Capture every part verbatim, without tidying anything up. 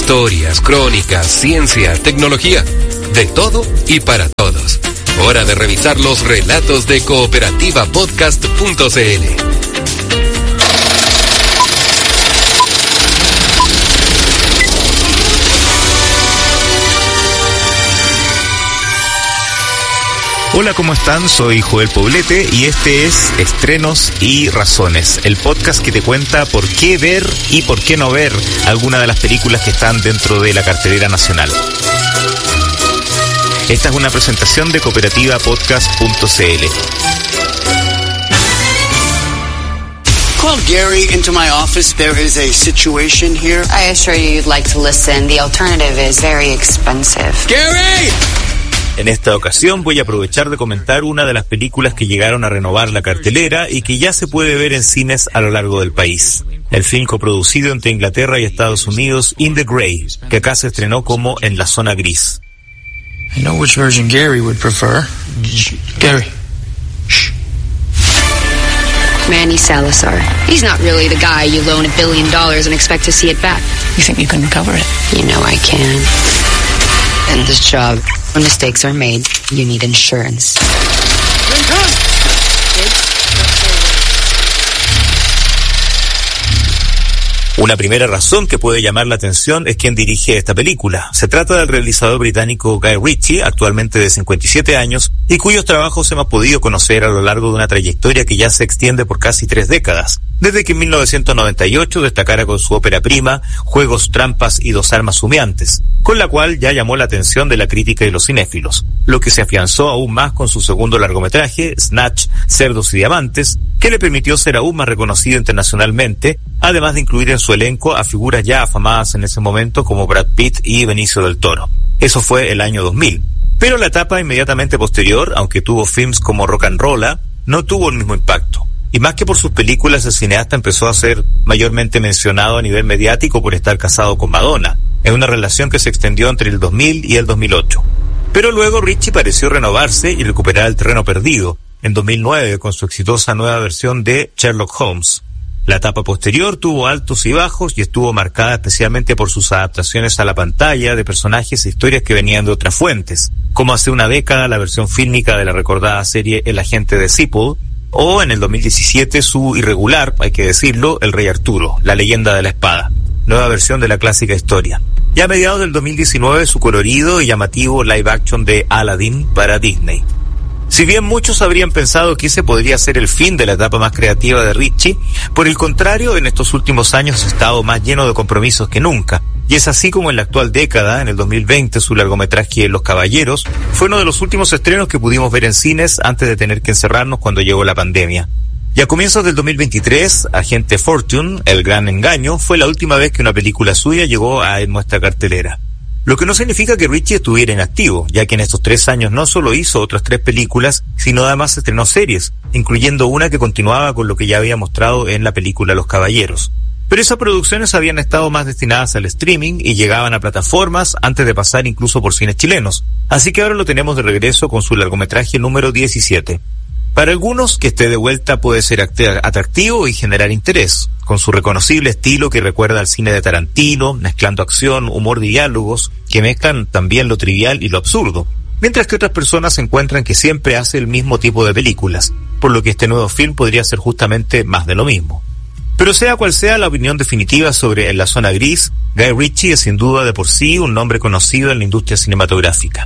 Historias, crónicas, ciencia, tecnología. De todo y para todos. Hora de revisar los relatos de cooperativa podcast punto c l. Hola, ¿cómo están? Soy Joel Poblete y este es Estrenos y Razones, el podcast que te cuenta por qué ver y por qué no ver alguna de las películas que están dentro de la cartelera nacional. Esta es una presentación de cooperativa podcast punto c l. Call Gary into my office. There is a situation here. I assure you you'd like to listen. The alternative is very expensive. Gary! En esta ocasión voy a aprovechar de comentar una de las películas que llegaron a renovar la cartelera y que ya se puede ver en cines a lo largo del país. El film coproducido entre Inglaterra y Estados Unidos, In the Grey, que acá se estrenó como En la Zona Gris. I know which version Gary would prefer. Gary. Shh. Manny Salazar. He's not really the guy you loan a billion dollars and expect to see it back. You think you can recover it? You know I can. In this job, when mistakes are made, you need insurance. Una primera razón que puede llamar la atención es quién dirige esta película. Se trata del realizador británico Guy Ritchie, actualmente de cincuenta y siete años, y cuyos trabajos hemos podido conocer a lo largo de una trayectoria que ya se extiende por casi tres décadas, desde que en mil novecientos noventa y ocho destacara con su ópera prima Juegos, Trampas y Dos Armas Humeantes, con la cual ya llamó la atención de la crítica y los cinéfilos, lo que se afianzó aún más con su segundo largometraje, Snatch, Cerdos y Diamantes, que le permitió ser aún más reconocido internacionalmente, además de incluir en su elenco a figuras ya afamadas en ese momento como Brad Pitt y Benicio del Toro. Eso fue el año dos mil. Pero la etapa inmediatamente posterior, aunque tuvo films como Rock and Rolla, no tuvo el mismo impacto. Y más que por sus películas, el cineasta empezó a ser mayormente mencionado a nivel mediático por estar casado con Madonna, en una relación que se extendió entre el dos mil y el dos mil ocho. Pero luego Ritchie pareció renovarse y recuperar el terreno perdido, en dos mil nueve con su exitosa nueva versión de Sherlock Holmes. La etapa posterior tuvo altos y bajos y estuvo marcada especialmente por sus adaptaciones a la pantalla de personajes e historias que venían de otras fuentes, como hace una década la versión fílmica de la recordada serie El Agente de Sipple, o en el dos mil diecisiete su irregular, hay que decirlo, El Rey Arturo, la leyenda de la espada, nueva versión de la clásica historia. Y a mediados del dos mil diecinueve su colorido y llamativo live action de Aladdin para Disney. Si bien muchos habrían pensado que ese podría ser el fin de la etapa más creativa de Ritchie, por el contrario, en estos últimos años ha estado más lleno de compromisos que nunca. Y es así como en la actual década, en el dos mil veinte, su largometraje Los Caballeros fue uno de los últimos estrenos que pudimos ver en cines antes de tener que encerrarnos cuando llegó la pandemia. Y a comienzos del dos mil veintitrés, Agente Fortune, El Gran Engaño, fue la última vez que una película suya llegó a nuestra cartelera. Lo que no significa que Ritchie estuviera inactivo, ya que en estos tres años no solo hizo otras tres películas, sino además estrenó series, incluyendo una que continuaba con lo que ya había mostrado en la película Los Caballeros. Pero esas producciones habían estado más destinadas al streaming y llegaban a plataformas antes de pasar incluso por cines chilenos. Así que ahora lo tenemos de regreso con su largometraje número diecisiete. Para algunos, que esté de vuelta puede ser atractivo y generar interés, con su reconocible estilo que recuerda al cine de Tarantino, mezclando acción, humor y diálogos, que mezclan también lo trivial y lo absurdo, mientras que otras personas encuentran que siempre hace el mismo tipo de películas, por lo que este nuevo film podría ser justamente más de lo mismo. Pero sea cual sea la opinión definitiva sobre En la Zona Gris, Guy Ritchie es sin duda de por sí un nombre conocido en la industria cinematográfica.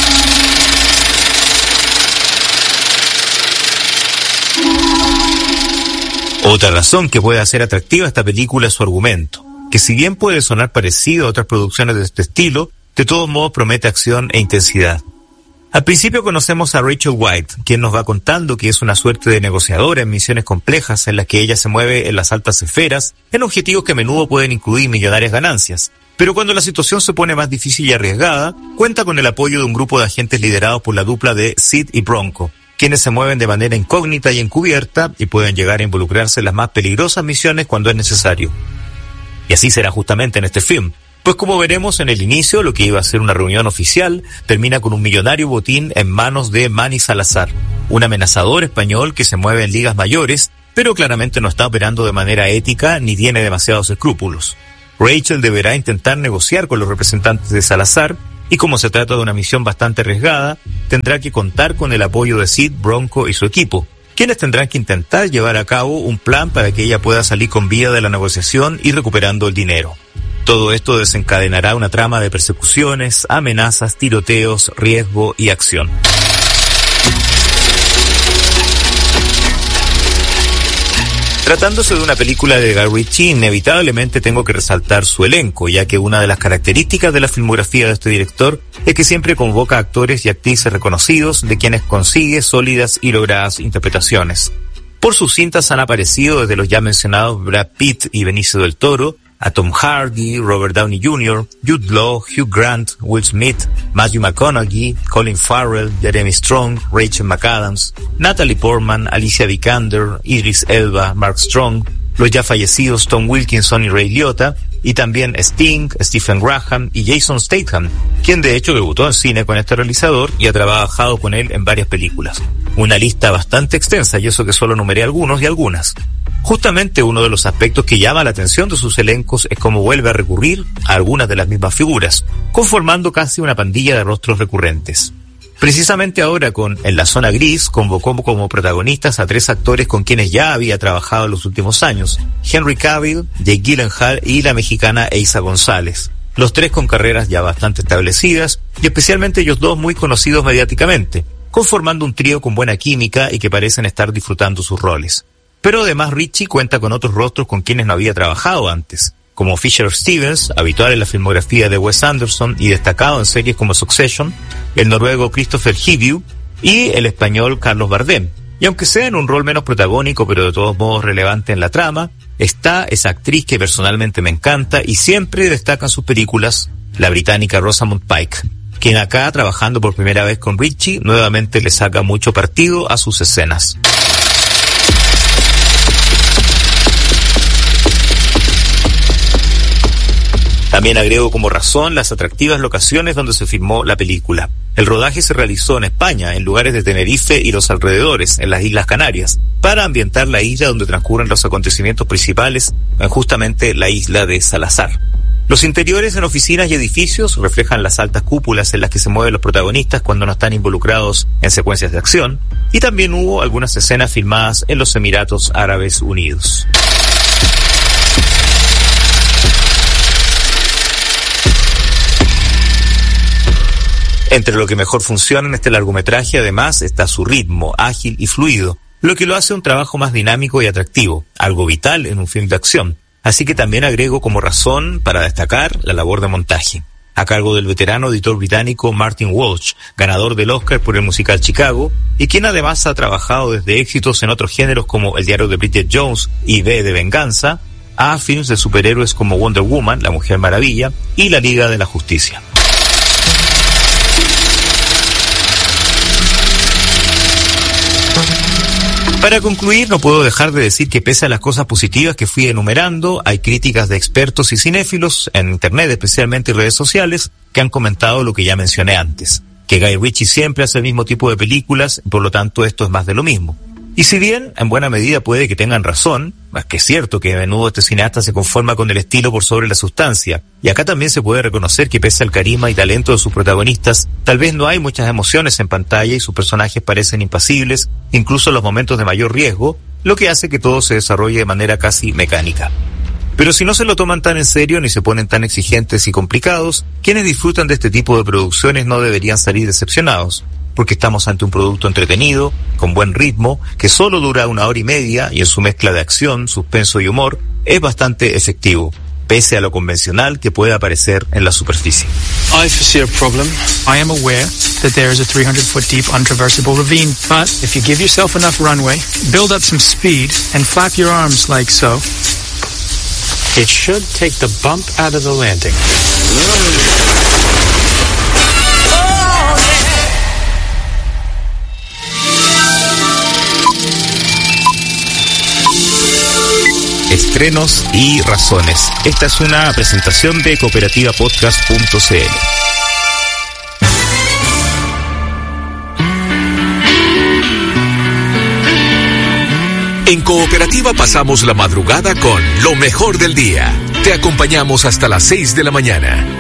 Otra razón que puede hacer atractiva esta película es su argumento, que si bien puede sonar parecido a otras producciones de este estilo, de todos modos promete acción e intensidad. Al principio conocemos a Rachel White, quien nos va contando que es una suerte de negociadora en misiones complejas en las que ella se mueve en las altas esferas, en objetivos que a menudo pueden incluir millonarias ganancias. Pero cuando la situación se pone más difícil y arriesgada, cuenta con el apoyo de un grupo de agentes liderados por la dupla de Sid y Bronco, quienes se mueven de manera incógnita y encubierta y pueden llegar a involucrarse en las más peligrosas misiones cuando es necesario. Y así será justamente en este film, pues como veremos en el inicio, lo que iba a ser una reunión oficial termina con un millonario botín en manos de Manny Salazar, un amenazador español que se mueve en ligas mayores, pero claramente no está operando de manera ética ni tiene demasiados escrúpulos. Rachel deberá intentar negociar con los representantes de Salazar y como se trata de una misión bastante arriesgada, tendrá que contar con el apoyo de Sid, Bronco y su equipo, quienes tendrán que intentar llevar a cabo un plan para que ella pueda salir con vida de la negociación y recuperando el dinero. Todo esto desencadenará una trama de persecuciones, amenazas, tiroteos, riesgo y acción. Tratándose de una película de Guy Ritchie, inevitablemente tengo que resaltar su elenco, ya que una de las características de la filmografía de este director es que siempre convoca actores y actrices reconocidos, de quienes consigue sólidas y logradas interpretaciones. Por sus cintas han aparecido desde los ya mencionados Brad Pitt y Benicio del Toro, a Tom Hardy, Robert Downey junior, Jude Law, Hugh Grant, Will Smith, Matthew McConaughey, Colin Farrell, Jeremy Strong, Rachel McAdams, Natalie Portman, Alicia Vikander, Idris Elba, Mark Strong, los ya fallecidos Tom Wilkinson y Ray Liotta, y también Sting, Stephen Graham y Jason Statham, quien de hecho debutó en cine con este realizador y ha trabajado con él en varias películas. Una lista bastante extensa, y eso que solo numeré algunos y algunas. Justamente uno de los aspectos que llama la atención de sus elencos es cómo vuelve a recurrir a algunas de las mismas figuras, conformando casi una pandilla de rostros recurrentes. Precisamente ahora con En la zona gris convocó como protagonistas a tres actores con quienes ya había trabajado en los últimos años: Henry Cavill, Jake Gyllenhaal y la mexicana Eiza González. Los tres con carreras ya bastante establecidas y especialmente ellos dos muy conocidos mediáticamente, conformando un trío con buena química y que parecen estar disfrutando sus roles. Pero además Ritchie cuenta con otros rostros con quienes no había trabajado antes, como Fisher Stevens, habitual en la filmografía de Wes Anderson y destacado en series como Succession, el noruego Christopher Hivju y el español Carlos Bardem. Y aunque sea en un rol menos protagónico, pero de todos modos relevante en la trama, está esa actriz que personalmente me encanta y siempre destaca en sus películas, la británica Rosamund Pike, quien acá, trabajando por primera vez con Ritchie, nuevamente le saca mucho partido a sus escenas. También agrego como razón las atractivas locaciones donde se filmó la película. El rodaje se realizó en España, en lugares de Tenerife y los alrededores, en las Islas Canarias, para ambientar la isla donde transcurren los acontecimientos principales, en justamente la isla de Salazar. Los interiores en oficinas y edificios reflejan las altas cúpulas en las que se mueven los protagonistas cuando no están involucrados en secuencias de acción, y también hubo algunas escenas filmadas en los Emiratos Árabes Unidos. Entre lo que mejor funciona en este largometraje, además, está su ritmo, ágil y fluido, lo que lo hace un trabajo más dinámico y atractivo, algo vital en un film de acción. Así que también agrego como razón para destacar la labor de montaje, a cargo del veterano editor británico Martin Walsh, ganador del Oscar por el musical Chicago, y quien además ha trabajado desde éxitos en otros géneros como El diario de Bridget Jones y V de Venganza, a films de superhéroes como Wonder Woman, La Mujer Maravilla y La Liga de la Justicia. Para concluir, no puedo dejar de decir que pese a las cosas positivas que fui enumerando, hay críticas de expertos y cinéfilos, en internet especialmente y redes sociales, que han comentado lo que ya mencioné antes, que Guy Ritchie siempre hace el mismo tipo de películas, por lo tanto esto es más de lo mismo. Y si bien, en buena medida puede que tengan razón, es que es cierto que a menudo este cineasta se conforma con el estilo por sobre la sustancia, y acá también se puede reconocer que pese al carisma y talento de sus protagonistas, tal vez no hay muchas emociones en pantalla y sus personajes parecen impasibles, incluso en los momentos de mayor riesgo, lo que hace que todo se desarrolle de manera casi mecánica. Pero si no se lo toman tan en serio ni se ponen tan exigentes y complicados, quienes disfrutan de este tipo de producciones no deberían salir decepcionados, porque estamos ante un producto entretenido, con buen ritmo, que solo dura una hora y media y en su mezcla de acción, suspenso y humor es bastante efectivo, pese a lo convencional que puede aparecer en la superficie. I foresee a problem. I am aware that there is a three hundred foot deep untraversable ravine, but if you give yourself enough runway, build up some speed, and flap your arms like so, it should take the bump out of the landing. Estrenos y razones. Esta es una presentación de cooperativa podcast punto c l. En Cooperativa Cooperativa pasamos la madrugada con lo mejor del día. Te acompañamos hasta las seis de la mañana.